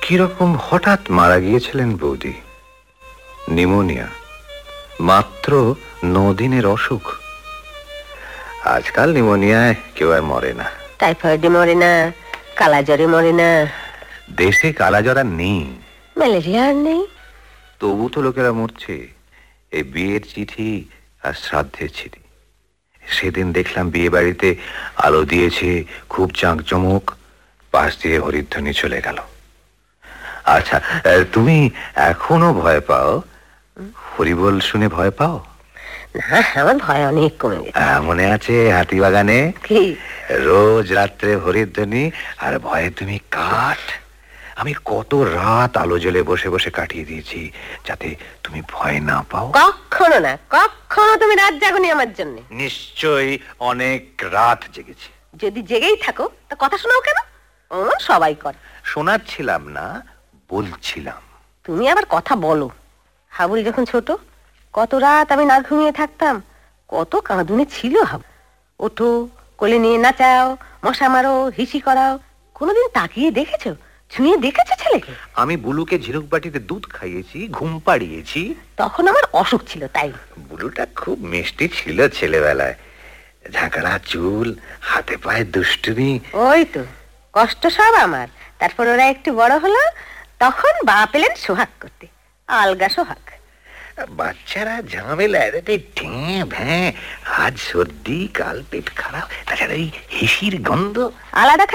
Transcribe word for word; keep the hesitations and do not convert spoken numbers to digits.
কিরকম হঠাৎ মারা গিয়েছিলেন বৌদি? নিউমোনিয়া, মাত্র ন দিনের অসুখ। আজকাল নিউমোনিয়ায় কেউ আর মরে না। টাইফয়েডে মরে না, কালাজ্বরে মরে না। দেশে কালাজ্বর আর নেই, ম্যালেরিয়া আর নেই, তবু তো লোকেরা মরছে। এই বিয়ের চিঠি আর শ্রাদ্ধের চিঠি। সেদিন দেখলাম বিয়ে বাড়িতে আলো দিয়েছে, খুব জাঁকজমক, পাশ দিয়ে হরিধ্বনি চলে গেল। আচ্ছা, তুমি এখনো ভয় পাও? হরিবোল শুনে ভয় পাও? না, আমার ভয় অনেক কমে গেছে। মনে আছে হাতিবাগানে কি রোজ রাত্রে হরিধ্বনি আর ভয়ে তুমি কাঠ? আমি কত রাত আলো জ্বলে বসে বসে কাটিয়ে দিয়েছি যাতে তুমি ভয় না পাও। কখনো না, কখনো তুমি রাত জাগনি আমার জন্য। নিশ্চয়ই অনেক রাত জেগেছি। যদি জেগেই থাকো তা কথা শোনাও কেন? ও সবাই করে। শোনাচ্ছিলাম না, বলছিলাম। তুমি আবার কথা বলো। হাবুল যখন ছোট, কত রাত আমি না ঘুমিয়ে থাকতাম, কত কাঁদুনে ছিল হাবুল। ওঠো, কোলে নিয়ে নাচাও, মশা মারো, হিসি করাও। কোনোদিন তাকিয়ে দেখেছো, ছুঁয়ে দেখেছো ছেলেকে? আমি বুলুকে ঝিনুক বাটিতে দুধ খাইয়েছি, ঘুম পাড়িয়েছি। তখন আমার অসুখ ছিল তাই। বুলুটা খুব মিষ্টি ছিল ছেলেবেলায়, ঝাঁকড়া চুল, হাতে পায়ে দুষ্টুমি। ওই তো কষ্ট সব আমার। তারপর ওরা একটু বড় হলো, তখন বাপ এলেন সোহাগ করতে, আলগা সোহাগ। বাচ্চারা ঝামেলায় ঠেঁ ভ্যাঁ, আজ সর্দি, কাল পেট খারাপ, তাছাড়া এই হিসির গন্ধ আলাদা